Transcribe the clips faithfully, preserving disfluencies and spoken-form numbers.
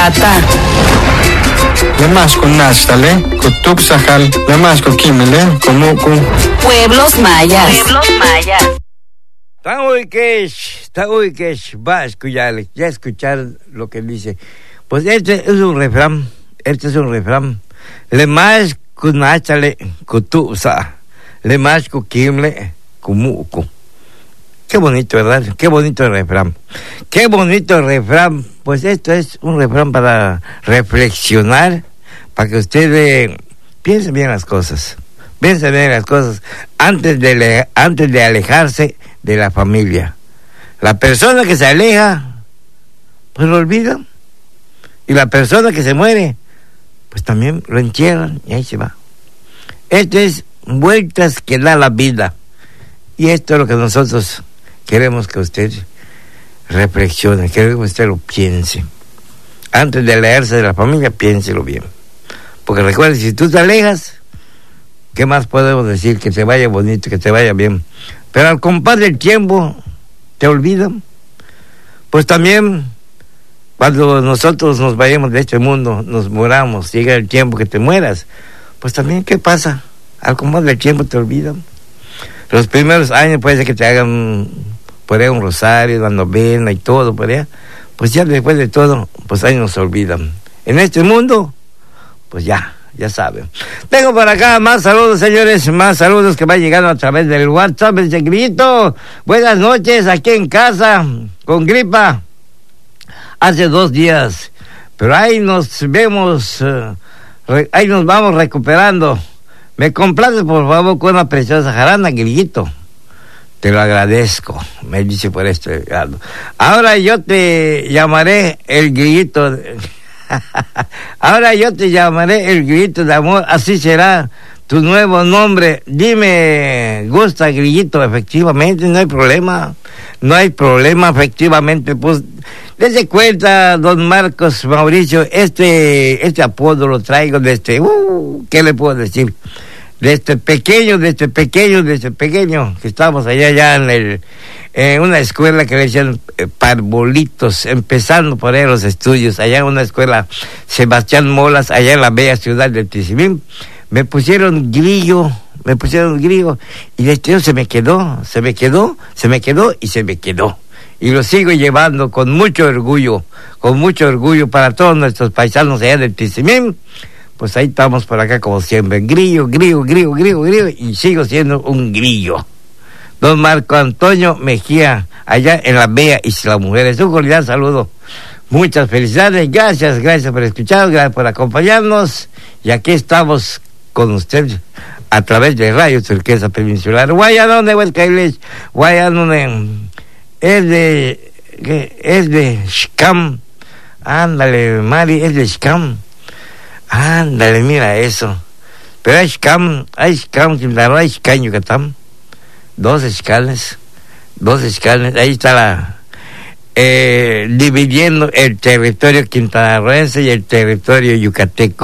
tata. Lemas con Nastale, Kutub Sahal, Lemas con Kimele, Komuku. Pueblos mayas. Pueblos mayas. Tahuikesh, Tahuikesh, va a escuchar, ya escuchar lo que dice. Pues este es un refrán, este es un refrán. Lemas con Nastale, Kutub Sahal, Lemas con Kimele, Komuku. Qué bonito, ¿verdad? Qué bonito el refrán. Qué bonito el refrán. Pues esto es un refrán para reflexionar, para que usted eh, piense bien las cosas. Piense bien las cosas antes de, le, antes de alejarse de la familia. La persona que se aleja, pues lo olvida. Y la persona que se muere, pues también lo entierran y ahí se va. Esto es vueltas que da la vida. Y esto es lo que nosotros queremos que usted reflexione, queremos que usted lo piense. Antes de alejarse de la familia, piénselo bien. Porque recuerde, si tú te alejas, ¿qué más podemos decir? Que te vaya bonito, que te vaya bien. Pero al compás del tiempo, te olvidan. Pues también, cuando nosotros nos vayamos de este mundo, nos muramos, llega el tiempo que te mueras, pues también, ¿qué pasa? Al compás del tiempo te olvidan. Los primeros años puede ser que te hagan por ahí un rosario, dando vena y todo, por allá. Pues ya después de todo, pues ahí nos olvidan. En este mundo, pues ya, ya saben. Tengo por acá más saludos, señores, más saludos que van llegando a través del WhatsApp. Ese grito, buenas noches, aquí en casa, con gripa, hace dos días. Pero ahí nos vemos, uh, re, ahí nos vamos recuperando. Me complace, por favor, con una preciosa jarana, Grillito. Te lo agradezco, me dice por esto. Ahora yo te llamaré el Grillito. Ahora yo te llamaré el Grillito de amor, así será tu nuevo nombre. Dime, ¿gusta Grillito? Efectivamente, no hay problema. No hay problema, efectivamente. Pues, desde cuenta, don Marcos Mauricio, este, este apodo lo traigo desde, uh, ¿qué le puedo decir? Desde pequeño, desde pequeño, desde pequeño, que estábamos allá, allá en el, en una escuela que le decían eh, Parbolitos, empezando por ahí los estudios, allá en una escuela Sebastián Molas, allá en la bella ciudad de Tizimín, me pusieron Grillo, me pusieron Grillo, y desde se me quedó, se me quedó, se me quedó y se me quedó. Y lo sigo llevando con mucho orgullo, con mucho orgullo para todos nuestros paisanos allá de Tizimín. Pues ahí estamos por acá como siempre, grillo, grillo, grillo, grillo, grillo, y sigo siendo un grillo. Don Marco Antonio Mejía, allá en la bella Isla Mujeres, un cordial saludo. Muchas felicidades, gracias, gracias por escuchar, gracias por acompañarnos, y aquí estamos con usted a través de Radio Turquesa Peninsular. Guayanone, Huescailes, Guayanone, es de, es de Xcam, ándale, Mari, es de Xcam. Ándale, mira eso. Pero hay Xcam, hay Xcam, Quintana Roo, hay Xcam, Yucatán. Dos escales, dos escales. Ahí está la, eh, dividiendo el territorio quintanarroense y el territorio yucateco.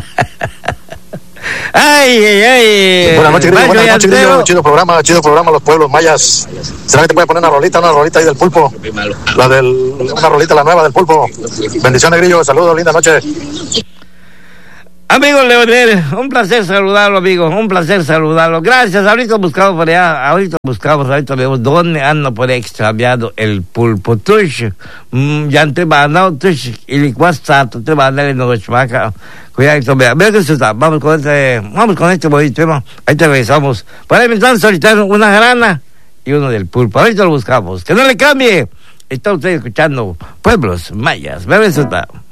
Ay, ay, ay. Buenas noches, Grillo, buenas noches, Grillo. Chido programa, chido programa, los pueblos mayas. ¿Será que te puede poner una rolita, una rolita ahí del pulpo? La del, una rolita, la nueva del pulpo. Bendiciones, Grillo, saludos, linda noche. Amigo Leonel, un placer saludarlo, amigo, un placer saludarlo. Gracias, ahorita buscamos por allá, ahorita buscamos, ahorita vemos dónde anda por ahí extraviado el pulpo. Tush, ya te mandado, tush, y licuastato, te mandale no chmaca. Cuidado, vea, vea que eso está, vamos con este, vamos con este bonito tema, ahí te regresamos. Por ahí me están solicitando una jarana y uno del pulpo, ahorita lo buscamos. Que no le cambie, está usted escuchando Pueblos Mayas, vea eso está.